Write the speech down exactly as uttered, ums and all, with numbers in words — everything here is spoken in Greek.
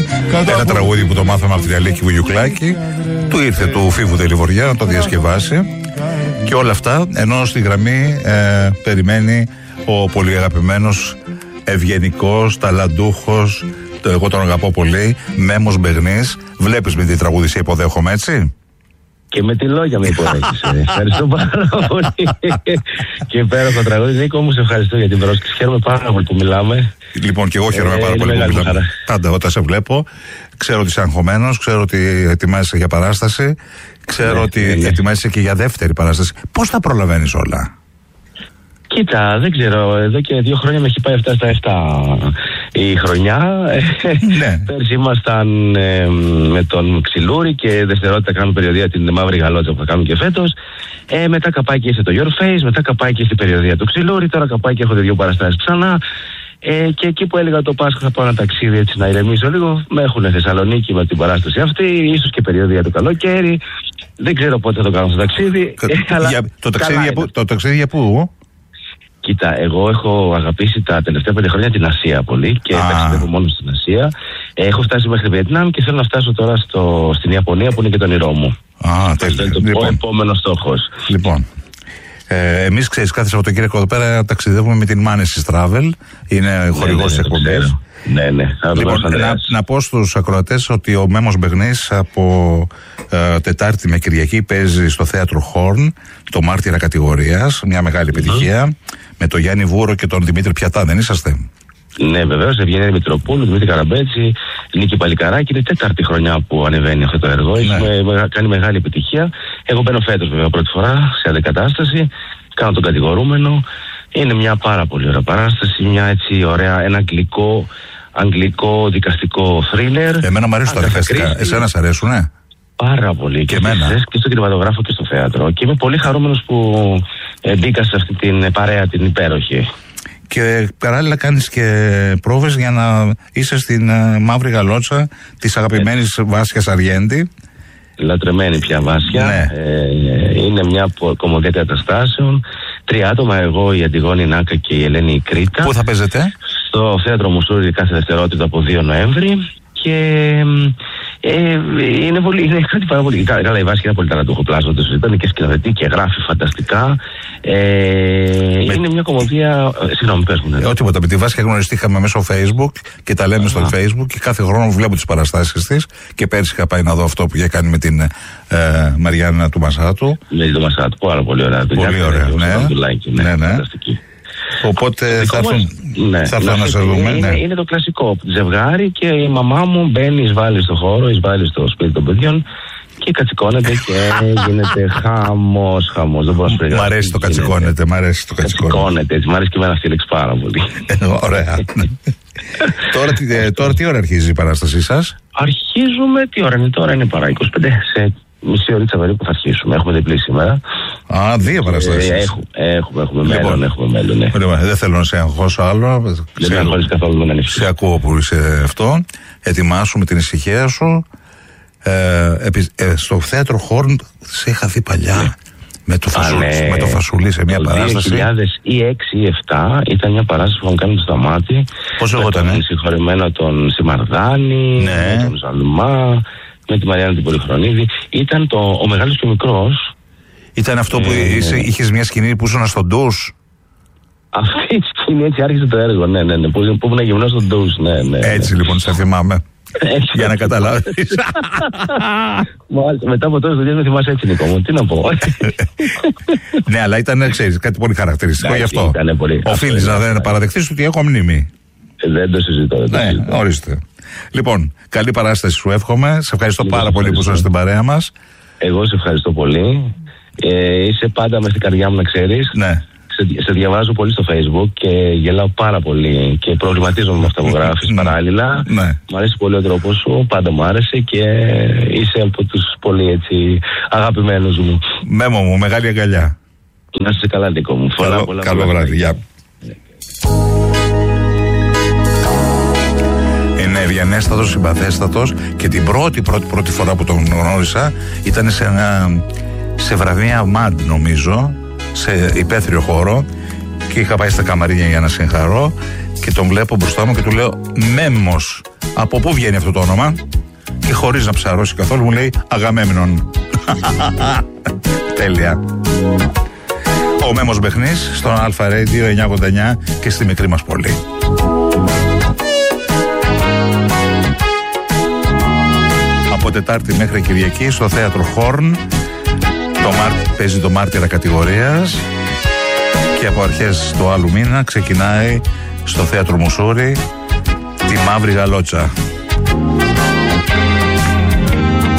Ένα τραγούδι που το μάθαμε από την Αλίκη Βουγιουκλάκη. Του ήρθε του Φίβου Δελιβοριά να το διασκευάσει. Και όλα αυτά ενώ στη γραμμή ε, περιμένει ο πολύ αγαπημένος, ευγενικός, ταλαντούχος, το εγώ τον αγαπώ πολύ, Μέμος Μπεγνής. Βλέπεις με τι τραγούδι υποδέχομαι, έτσι? Και με τι λόγια με υποδέχεσαι. Ευχαριστώ πάρα πολύ. Και υπέροχο τραγούδι. Νίκο μου, σε ευχαριστώ για την πρόσκληση. Χαίρομαι πάρα πολύ που μιλάμε. Λοιπόν, και εγώ χαίρομαι ε, πάρα πολύ που μιλάμε. Πάντα όταν σε βλέπω, ξέρω ότι είσαι αγχωμένος, ξέρω ότι ετοιμάζεσαι για παράσταση, ξέρω ναι, ότι ναι, ναι. ετοιμάζεσαι και για δεύτερη παράσταση. Πώς τα προλαβαίνεις όλα? Κοίτα, δεν ξέρω, εδώ και δύο χρόνια με έχει πάει εφτά στα εφτά η χρονιά. Ναι. Πέρσι ήμασταν ε, με τον Ξυλούρη και δευτερότητα κάνουμε περιοδία την Μαύρη Γαλότσα που θα κάνουμε και φέτος. Ε, μετά καπάκι είστε το Your Face, μετά καπάκι στην περιοδία του Ξυλούρη, τώρα καπάκι έχω δύο παραστάσεις ξανά. Ε, και εκεί που έλεγα το Πάσχα θα πάω ένα ταξίδι έτσι να ηρεμήσω λίγο, με έχουν Θεσσαλονίκη με την παράσταση αυτή, ίσως και περιοδία του καλοκαίρι. Δεν ξέρω πότε θα το κάνω στο ταξίδι. Κα, ε, αλλά για, το, ταξίδι για που, το ταξίδι για πού? Κοίτα, εγώ έχω αγαπήσει τα τελευταία πέντε χρόνια την Ασία πολύ και ah. ταξιδεύω μόνο στην Ασία. Έχω φτάσει μέχρι Βιετνάμ και θέλω να φτάσω τώρα στο, στην Ιαπωνία που είναι και το όνειρό μου. Ah, Αυτό είναι το λοιπόν. επόμενο στόχος. Λοιπόν, ε, εμείς ξέρεις κάθε Σαββατοκύριακο εδώ πέρα ταξιδεύουμε με την Manesis Travel. Είναι χορηγός της εκπομπής. Ναι, ναι. Λοιπόν, να, να πω στους ακροατές ότι ο Μέμος Μπεγνής από ε, Τετάρτη με Κυριακή παίζει στο θέατρο Horn, το Μάρτυρα κατηγορίας, μια μεγάλη επιτυχία, mm. με τον Γιάννη Βούρο και τον Δημήτρη Πιατά, δεν είσαστε? Ναι, βεβαίως, Ευγένεια Μητροπούλου, Δημήτρη Καραμπέτση, Νίκη Παλικαράκη. Είναι τέταρτη χρονιά που ανεβαίνει αυτό το έργο. Ναι. Έχουμε κάνει μεγάλη επιτυχία. Εγώ μπαίνω φέτος, βέβαια, πρώτη φορά σε αντικατάσταση. Κάνω τον κατηγορούμενο. Είναι μια πάρα πολύ ωραία παράσταση, μια έτσι ωραία, ένα αγγλικό, αγγλικό δικαστικό θρίλερ. Εμένα μου αρέσουν τα δικαστικά. Εσένα σ' αρέσουνε? Πάρα πολύ. Και, και εμένα. Και στο κινηματογράφο και στο θέατρο. Και είμαι πολύ χαρούμενος που ε, μπήκα σε αυτή την παρέα την υπέροχη. Και παράλληλα κάνεις και πρόβες για να είσαι στην uh, Μαύρη Γαλότσα της αγαπημένης Βάσιας Αργέντη. Λατρεμένη πια Βάσια. Ναι. Ε, είναι μια κομμωδία καταστάσεων. Τρία άτομα, εγώ, η Αντιγόνη Νάκα και η Ελένη Κρήτα. Πού θα παίζετε? Στο θέατρο Μουσούρη κάθε δευτερότητα από δύο Νοέμβρη. Και ε, είναι, πολύ, είναι κάτι πάρα πολύ. Καλά, η Βάσια είναι πολύ ταλαντούχο πλάσματο. Ήταν και σκηνοθετή και γράφει φανταστικά. Ε, με... Είναι μια κομμωδία. Συγγνώμη, πες μου. Ναι. Ε, τίποτα. Με τη Βάσια γνωριστήκαμε μέσω Facebook και τα λέμε στο Facebook και κάθε χρόνο βλέπω τις παραστάσεις της. Και πέρσι είχα πάει να δω αυτό που είχε κάνει με την ε, Μαριάννα του Μασάτου. Με την Μασάτου, πάρα πολύ ωραία. Πολύ ωραία, ναι. Ναι, ναι, ναι. Οπότε θα έρθουν ναι, θα έρθουν να σε δούμε. Είναι, ναι. είναι το κλασικό. Ζευγάρι και η μαμά μου μπαίνει, εισβάλλει στο χώρο, εισβάλλει στο σπίτι των παιδιών και κατσικώνεται και γίνεται χαμός, χαμός. Δεν μπορώ να σου Μ' αρέσει το κατσικώνεται, μ' αρέσει το κατσικώνεται. Κατσικώνεται, έτσι, μ' αρέσει και εμένα αυτή η λέξη πάρα πολύ. Ωραία. τώρα, τι, τώρα τι ώρα αρχίζει η παράστασή σας? Αρχίζουμε, τι ώρα είναι τώρα, είναι παρά είκοσι πέντε σε μισή ωρίτσα περίπου θα αρχίσουμε. Έχουμε διπλή σήμερα. Α, δύο παραστάσεις. Ε, έχουμε, έχουμε, έχουμε λοιπόν, μέλλον, έχουμε μέλλον, ναι. Λοιπόν, δεν θέλω να σε αγχώσω άλλο. Δεν με αγχώσεις καθόλου, δεν σε ακούω που είσαι αυτό. Ετοιμάσου με την ησυχία σου. Ε, επί, ε, στο θέατρο Horn σε είχα δει παλιά. Ναι. Με το, φασουλί, ναι. με το Φασουλί σε μια το παράσταση. δύο χιλιάδες έξι ή επτά ήταν μια παράσταση που είχαμε κάνει στο Σταμάτη. Πώς λεγότανε? Τον συγχωρημένο τον Σιμαρδάνη, ναι. τον Ζαλμά, με τη Μαριάννα την Πολυχρονίδη. Ήταν το, ο Μεγάλος και ο Μικρός. Ήταν αυτό που ε, είσαι, είχες μια σκηνή που ήσουν στον ντους. Αυτή η σκηνή, έτσι άρχισε το έργο, ναι, ναι, ναι. Που, που ήμουν γυμνός στον ντους, ναι, ναι. Έτσι ναι. Λοιπόν, σε θυμάμαι. Έτσι, για να καταλάβεις. Μάλιστα, μετά από τόσες δουλειές με θυμάσαι έτσι, Νίκο μου. Τι να πω. Ναι, αλλά ήταν, ξέρεις, κάτι πολύ χαρακτηριστικό γι' αυτό. Οφείλεις να δεν παραδεχθείς ότι έχω μνήμη. Δεν το συζητώ, δεν το συζητώ. Ναι, ορίστε. Λοιπόν, καλή παράσταση σου εύχομαι. Σε ευχαριστώ λοιπόν, πάρα πολύ που ήσασταν στην παρέα μας. Εγώ σε ευχαριστώ πολύ. Ε, είσαι πάντα μες στην καρδιά μου, να ξέρεις. Ναι. Σε, σε διαβάζω πολύ στο Facebook και γελάω πάρα πολύ και προβληματίζομαι με αυτά που γράφεις παράλληλα. Ναι. Μ' αρέσει πολύ ο τρόπος σου, πάντα μου άρεσε και είσαι από τους πολύ έτσι αγαπημένους μου. Μέμο μου, μεγάλη αγκαλιά. Να είσαι καλά, Νίκο μου. Καλό, πολλά, καλό πολλά, βράδυ, γεια. Είναι ευγενέστατος, συμπαθέστατος και την πρώτη, πρώτη, πρώτη φορά που τον γνώρισα ήταν σε, ένα, σε βραβεία Μαντ, νομίζω, σε υπαίθριο χώρο και είχα πάει στα καμαρίνια για να συγχαρώ και τον βλέπω μπροστά μου και του λέω Μέμος, από πού βγαίνει αυτό το όνομα, και χωρίς να ψαρώσει καθόλου μου λέει Αγαμέμνων. Τέλεια. Ο Μέμος Μπεχνής στον Αλφα Radio εννιακόσια ογδόντα εννιά και στη μικρή μας πόλη. Από Τετάρτη μέχρι Κυριακή στο θέατρο Χόρν το Μάρ... παίζει το Μάρτυρα κατηγορίας, και από αρχές του άλλου μήνα ξεκινάει στο θέατρο Μουσούρι τη Μαύρη Γαλότσα.